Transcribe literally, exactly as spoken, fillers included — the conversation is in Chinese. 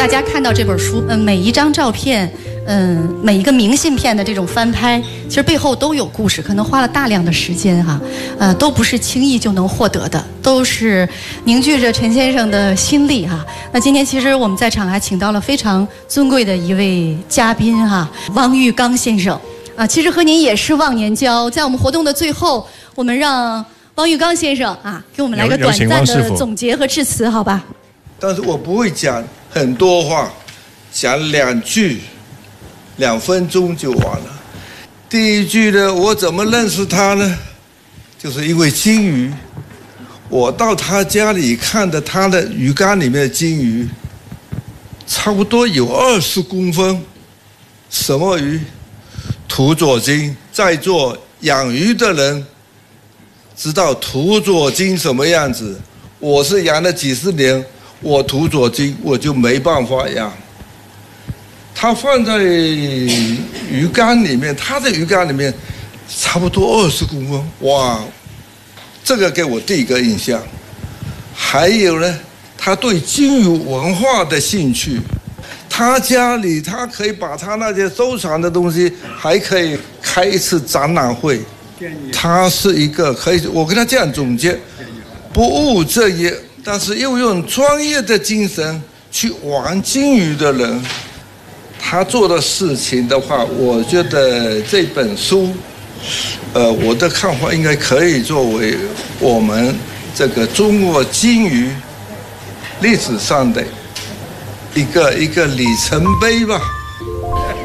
大家看到这本书，嗯，每一张照片，嗯，每一个明信片的这种翻拍，其实背后都有故事，可能花了大量的时间哈，呃，都不是轻易就能获得的，都是凝聚着陈先生的心力哈。那今天其实我们在场还请到了非常尊贵的一位嘉宾哈，汪玉刚先生啊，其实和您也是忘年交，在我们活动的最后，我们让汪玉刚先生啊，给我们来个短暂的总结和致辞，好吧？ 但是我不会讲很多话，讲两句，两分钟就完了。第一句呢，我怎么认识他呢？就是因为金鱼，我到他家里看的他的鱼缸里面的金鱼，差不多有二十公分。什么鱼？土佐金。在座养鱼的人知道土佐金什么样子。我是养了几十年。我土佐金我就没办法养，它放在鱼缸里面，它的鱼缸里面差不多二十公分，哇，这个给我第一个印象。还有呢，他对金鱼文化的兴趣，他家里他可以把他那些收藏的东西，还可以开一次展览会。他是一个可以，我跟他这样总结，不务正业。但是又用专业的精神去玩金鱼的人，他做的事情的话，我觉得这本书，呃，我的看法应该可以作为我们这个中国金鱼历史上的一个一个里程碑吧。